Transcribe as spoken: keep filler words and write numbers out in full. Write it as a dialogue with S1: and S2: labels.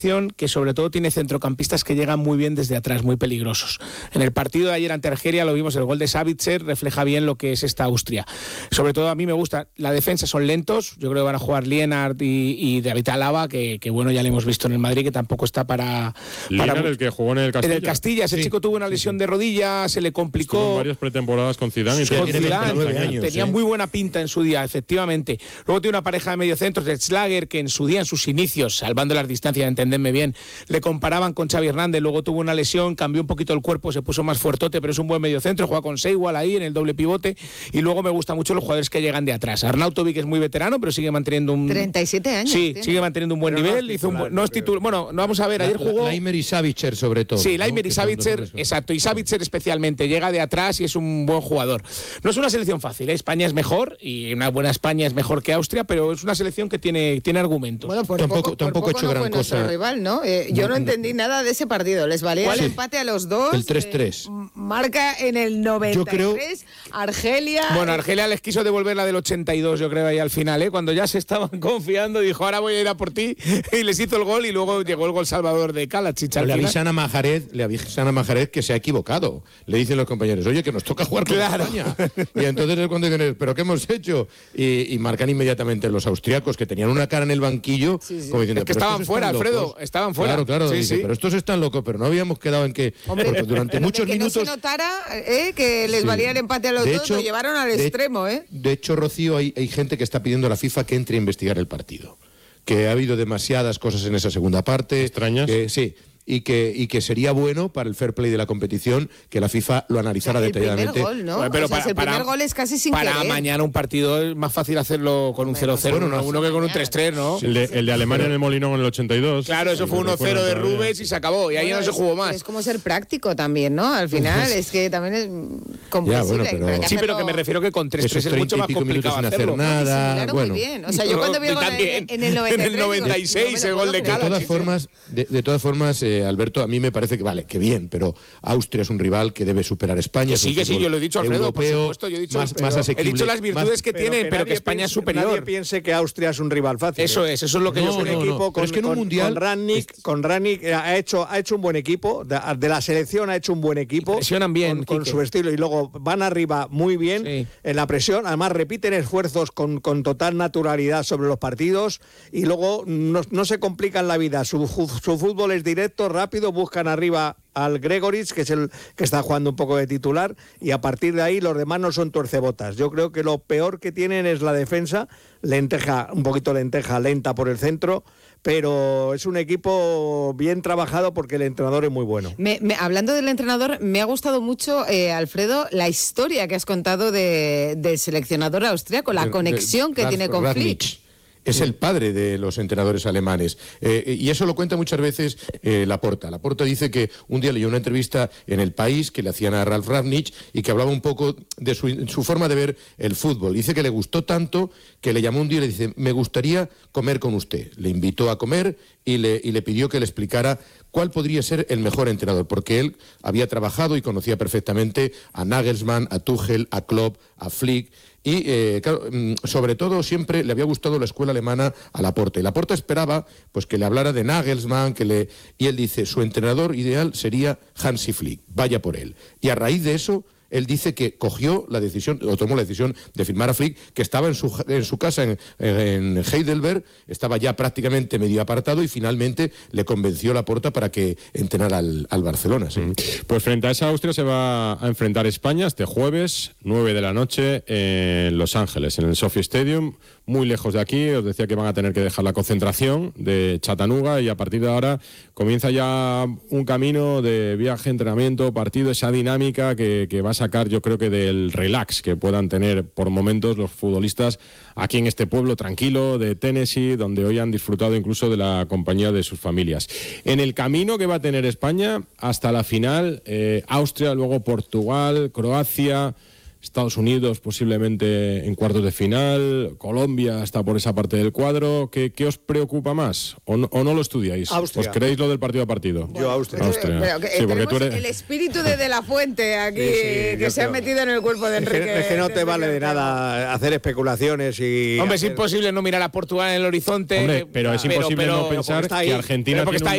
S1: que sobre todo tiene centrocampistas que llegan muy bien desde atrás, muy peligrosos. En el partido de ayer ante Argelia lo vimos, el gol de Sabitzer refleja bien lo que es esta Austria. Sobre todo a mí me gusta, la defensa son lentos, yo creo que van a jugar Lienard y, y David Alaba, que, que bueno, ya le hemos visto en el Madrid, que tampoco está para...
S2: Lienard,
S1: para
S2: el que jugó en el Castilla.
S1: En el Castilla, ese sí. chico tuvo una lesión sí, sí. de rodilla, se le complicó.
S2: Estuvo en varias pretemporadas con Zidane. Y
S1: con Zidane,
S2: años,
S1: tenía
S2: ¿sí?
S1: muy buena pinta en su día, efectivamente. Luego tiene una pareja de mediocentros, de Schlager, que en su día, en sus inicios, salvando las distancias, entendedme bien, le comparaban con Xavi Hernández, luego tuvo una lesión, cambió un poquito el cuerpo, se puso más fuertote, pero es un buen mediocentro, juega con Seiwal ahí en el doble pivote, y luego me gustan mucho los jugadores que llegan de atrás. Arnautovic es muy veterano, pero sigue manteniendo un...
S3: treinta y siete años.
S1: Sí,
S3: ¿tiene?
S1: sigue manteniendo un buen
S4: pero
S1: nivel,
S4: no
S1: hizo un
S4: titular,
S1: buen... No es titular, bueno, no vamos a ver, ayer jugó...
S5: Laimer y Savitzer sobre todo.
S1: Sí, Laimer
S5: ¿no?
S1: y Savitzer, exacto, y Savitzer especialmente, llega de atrás y es un buen jugador. No es una selección fácil, ¿eh? España es mejor, y una buena España es mejor que Austria, pero es una selección que tiene, tiene argumentos.
S3: Bueno, por
S5: tampoco,
S3: poco,
S5: tampoco
S3: por
S5: ha hecho
S3: poco no
S5: gran
S3: fue
S5: cosa.
S3: Nuestro rival, ¿no? Eh, yo no, no entendí nada de ese partido. Les valía el
S5: sí.
S3: empate a los dos.
S5: El tres tres.
S3: Eh, marca en el noventa y tres.
S5: Yo creo...
S3: Argelia.
S1: Bueno, Argelia les quiso devolver la del ochenta y dos, yo creo, ahí al final, ¿eh? Cuando ya se estaban confiando, dijo, ahora voy a ir a por ti, y les hizo el gol, y luego llegó el gol salvador de Kalachich.
S5: Le avisan a Mahrez, le avisan a Mahrez que se ha equivocado. Le dicen los compañeros, oye, que nos toca jugar con
S1: claro.
S5: España. Y entonces es cuando dicen, ¿pero qué hemos hecho? Y, y marcan inmediatamente los austriacos, que tenían una cara en el banquillo,
S3: sí, sí.
S5: como diciendo,
S1: es que
S5: pero
S1: estaban fuera, Alfredo, estaban fuera.
S5: Claro, claro,
S1: sí,
S5: dice,
S1: sí.
S5: pero estos están locos, pero no habíamos quedado en que...
S3: Hombre,
S5: porque durante
S3: pero
S5: muchos
S3: de que
S5: minutos...
S3: no se notara, eh, que les
S5: Sí.
S3: valía el empate a los
S5: De
S3: dos,
S5: hecho,
S3: lo llevaron al
S5: de,
S3: extremo, ¿eh?
S5: De hecho, Rocío, hay, hay gente que está pidiendo a la FIFA que entre a investigar el partido. Que ha habido demasiadas cosas en esa segunda parte.
S2: ¿Extrañas?
S5: Que, sí. Y que, y que sería bueno para el fair play de la competición que la FIFA lo analizara
S3: O sea,
S5: detalladamente.
S3: El primer gol, ¿no?
S1: Bueno, pero
S3: o sea,
S1: para,
S3: el primer
S1: para,
S3: gol es casi sin
S1: para
S3: querer.
S1: mañana un partido es más fácil hacerlo con un cero cero,
S5: bueno, no,
S1: uno que con un tres tres, ¿no?
S2: El de, el de Alemania en el Molinón en el ochenta y dos.
S1: Claro, eso fue uno cero de Rubens y se acabó, y ahí
S3: Bueno,
S1: no se jugó más.
S3: Es como ser práctico también, ¿no? Al final es que también es comprensible.
S5: Ya, bueno, pero-
S3: hay que
S1: Sí, pero
S3: hacerlo-
S1: que me refiero que con tres tres
S5: Esos
S1: es mucho
S5: treinta y
S1: más
S5: pico minutos
S1: complicado
S5: sin hacer
S1: hacerlo.
S5: nada.
S3: Simularon
S5: Bueno,
S3: muy bien. O sea, yo
S1: No,
S3: cuando vi el gol
S1: también.
S3: en, en el noventa y tres...
S1: En el noventa y seis,
S3: digo, no me
S1: el
S3: lo
S1: gol de
S3: puedo
S5: De
S3: creer.
S5: todas formas, de, de todas formas eh, Alberto, a mí me parece que vale, que bien, pero Austria es un rival que debe superar a España.
S1: Que
S5: es un
S1: sí, que sí,
S5: fútbol
S1: yo lo he dicho, Alfredo,
S5: europeo,
S1: por supuesto, yo he dicho,
S5: más,
S1: pero
S5: más asequible,
S1: he dicho las virtudes
S5: más-
S1: que tiene, pero que
S4: nadie
S1: España es
S4: piense-
S1: superior.
S4: Nadie piense que Austria es un rival fácil.
S1: Eso es, eso es lo que
S5: No,
S1: yo
S4: Es un
S1: creo.
S5: no, no.
S4: equipo
S5: Pero
S4: con,
S5: es que en un
S4: con-
S5: mundial-
S4: con Rangnick, con Rangnick eh, ha hecho ha hecho un buen equipo, de, de la selección ha hecho un buen equipo.
S1: Presionan bien,
S4: con, con
S1: Quique.
S4: su estilo, y luego van arriba muy bien
S1: Sí.
S4: en la presión, además repiten esfuerzos con, con total naturalidad sobre los partidos, y luego no, no se complican la vida, su, su fútbol es directo, rápido, buscan arriba al Gregoritsch, que es el que está jugando un poco de titular, y a partir de ahí los demás no son tuercebotas. Yo creo que lo peor que tienen es la defensa, lenteja, un poquito lenteja lenta por el centro, pero es un equipo bien trabajado porque el entrenador es muy bueno.
S3: Me- me- hablando del entrenador, me ha gustado mucho, eh, Alfredo, la historia que has contado de, del seleccionador austriaco, la
S5: de-
S3: conexión
S5: de
S3: que
S5: Ralf
S3: tiene con
S5: Rangnick.
S3: Flick.
S5: Es el padre de los entrenadores alemanes. Eh, y eso lo cuenta muchas veces eh, Laporta. Laporta dice que un día leyó una entrevista en El País que le hacían a Ralf Rangnick y que hablaba un poco de su, su forma de ver el fútbol. Dice que le gustó tanto que le llamó un día y le dice, me gustaría comer con usted. Le invitó a comer y le, y le pidió que le explicara cuál podría ser el mejor entrenador, porque él había trabajado y conocía perfectamente a Nagelsmann, a Tuchel, a Klopp, a Flick. Y, eh, claro, sobre todo siempre le había gustado la escuela alemana a Laporta. Y Laporta esperaba pues, que le hablara de Nagelsmann, que le... y él dice, su entrenador ideal sería Hansi Flick, vaya por él. Y a raíz de eso, él dice que cogió la decisión, o tomó la decisión de firmar a Flick, que estaba en su, en su casa en, en Heidelberg, estaba ya prácticamente medio apartado y finalmente le convenció Laporta para que entrenara al, al Barcelona. ¿Sí?
S2: Pues frente a esa Austria se va a enfrentar España este jueves, nueve de la noche, en Los Ángeles, en el Sophie Stadium, muy lejos de aquí. Os decía que van a tener que dejar la concentración de Chattanooga y a partir de ahora comienza ya un camino de viaje, entrenamiento, partido, esa dinámica que, que va a sacar, yo creo que del relax que puedan tener por momentos los futbolistas aquí en este pueblo tranquilo de Tennessee, donde hoy han disfrutado incluso de la compañía de sus familias. En el camino que va a tener España hasta la final, eh, Austria, luego Portugal, Croacia, Estados Unidos posiblemente en cuartos de final, Colombia está por esa parte del cuadro. ¿Qué, qué os preocupa más? ¿O no, o no lo estudiáis?
S4: Austria.
S2: ¿Os creéis lo del partido a partido?
S4: Yo Austria.
S2: Austria.
S3: Pero que, eh,
S2: Sí, porque
S3: tenemos
S2: tú eres...
S3: el espíritu de De La Fuente aquí,
S4: Sí, sí,
S3: que
S4: yo
S3: se ha
S4: creo.
S3: metido en el cuerpo de
S4: Es
S3: Enrique.
S4: que, es que no
S3: de
S4: te
S3: Enrique
S4: vale de
S3: Ortega.
S4: nada hacer especulaciones y...
S1: Hombre, es
S4: hacer-
S1: imposible no mirar a Portugal en el horizonte.
S2: Hombre, pero es imposible no pensar
S4: está
S2: que
S4: ahí.
S2: Argentina
S1: Pero porque
S2: tiene